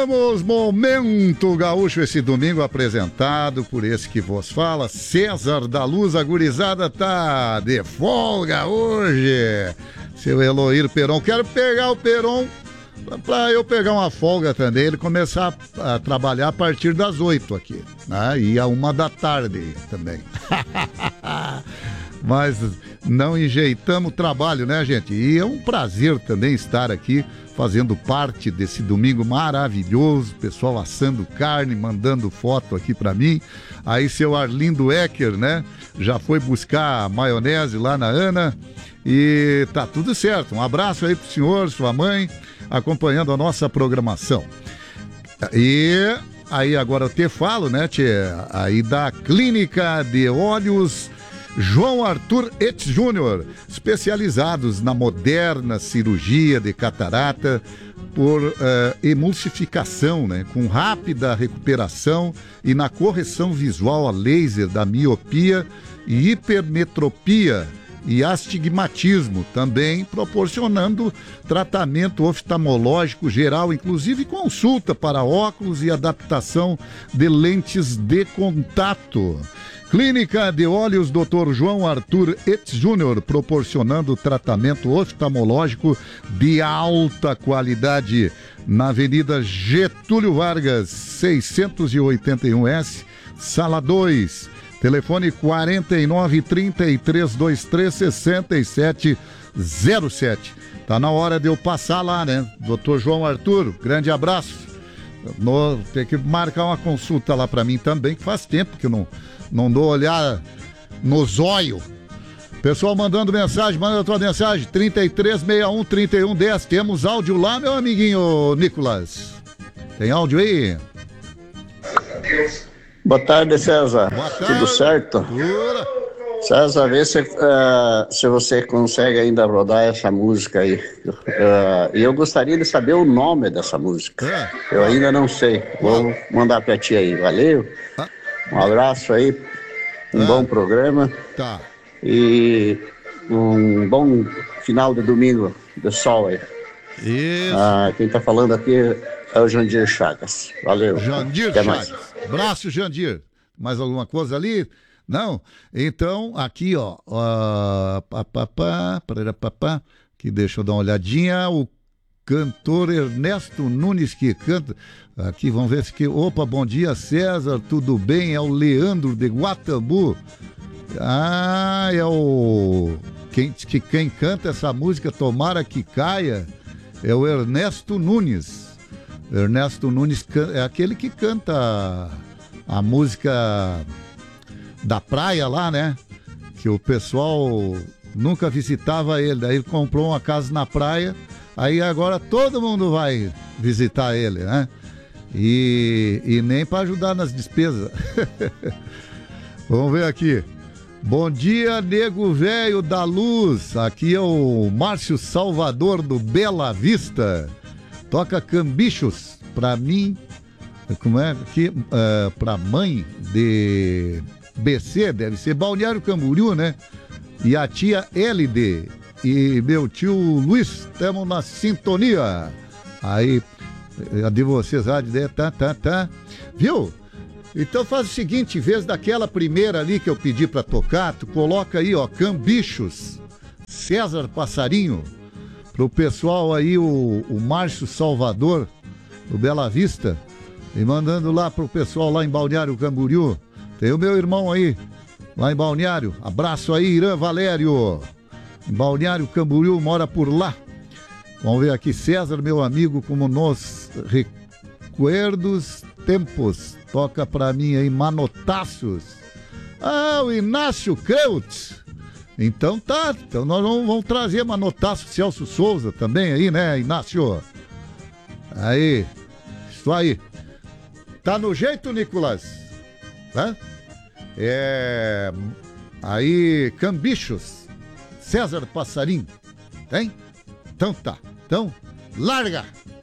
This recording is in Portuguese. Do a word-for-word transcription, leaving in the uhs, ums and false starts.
Chegamos, Momento Gaúcho, esse domingo apresentado por esse que vos fala, César da Luz. A gurizada tá de folga hoje. Seu Eloir Peron, quero pegar o Peron pra eu pegar uma folga também, ele começar a, a trabalhar a partir das oito aqui, né? E a uma da tarde também. Mas não enjeitamos o trabalho, né, gente? E é um prazer também estar aqui fazendo parte desse domingo maravilhoso, pessoal assando carne, mandando foto aqui pra mim. Aí seu Arlindo Ecker, né, já foi buscar a maionese lá na Ana e tá tudo certo. Um abraço aí pro senhor, sua mãe, acompanhando a nossa programação. E aí agora eu te falo, né, tchê, aí da Clínica de Olhos João Arthur Etz Júnior, especializados na moderna cirurgia de catarata por uh, emulsificação, né, com rápida recuperação e na correção visual a laser da miopia e hipermetropia e astigmatismo, também proporcionando tratamento oftalmológico geral, inclusive consulta para óculos e adaptação de lentes de contato. Clínica de Olhos doutor João Arthur Etz Júnior, proporcionando tratamento oftalmológico de alta qualidade na Avenida Getúlio Vargas, seiscentos e oitenta e um S, Sala dois. Telefone quarenta e nove, trinta e três, vinte e três, sessenta e sete zero sete. Tá na hora de eu passar lá, né? doutor João Arthur, grande abraço. No, tem que marcar uma consulta lá pra mim também, que faz tempo que eu não, não dou olhar no zóio. Pessoal mandando mensagem, manda a tua mensagem, trinta e três, sessenta e um, trinta e um, dez. Temos áudio lá, meu amiguinho Nicolas? Tem áudio aí? Boa tarde, César. Boa tarde. Tudo certo? Pura. César, vê se, uh, se você consegue ainda rodar essa música aí. E uh, eu gostaria de saber o nome dessa música. É. Eu ainda não sei. Vou mandar pra ti aí. Valeu. Ah. Um abraço aí. Um ah. bom programa. Tá. E um bom final de domingo de sol aí. Isso. Uh, quem tá falando aqui é o Jandir Chagas. Valeu. Jandir Até Chagas. Mais. Abraço, Jandir. Mais alguma coisa ali? Não? Então, aqui, ó. ó pá, pá, pá, parará, pá, pá, que deixa eu dar uma olhadinha. O cantor Ernesto Nunes que canta. Aqui, vamos ver se que. Opa, bom dia, César. Tudo bem? É o Leandro de Guatambu. Ah, é o. Quem, que, quem canta essa música, Tomara que Caia, é o Ernesto Nunes. Ernesto Nunes é aquele que canta a música da praia lá, né? Que o pessoal nunca visitava ele. Daí ele comprou uma casa na praia. Aí agora todo mundo vai visitar ele, né? E, e nem para ajudar nas despesas. Vamos ver aqui. Bom dia, nego velho da luz. Aqui é o Márcio Salvador do Bela Vista. Toca Cambichos pra mim. Como é? Aqui, uh, pra mãe de B C, deve ser Balneário Camboriú, né? E a tia Elide e meu tio Luiz, estamos na sintonia. Aí, a de vocês, a de tá, tá, tá. Viu? Então faz o seguinte, em vez daquela primeira ali que eu pedi pra tocar, tu coloca aí, ó, Cambichos, César Passarinho, pro pessoal aí, o, o Márcio Salvador, do Bela Vista, e mandando lá pro pessoal lá em Balneário Camboriú. Tem o meu irmão aí, lá em Balneário. Abraço aí, Irã Valério. Em Balneário Camboriú, mora por lá. Vamos ver aqui, César, meu amigo, como nos recuerdos tempos. Toca pra mim aí, Manotácios. Ah, o Inácio Kreutz. Então tá, então nós vamos, vamos trazer Manotácio Celso Souza também aí, né, Inácio? Aí, isso aí. Tá no jeito, Nicolas? Tá? É... Aí, Cambichos, César Passarinho, tem? Então tá, então, larga!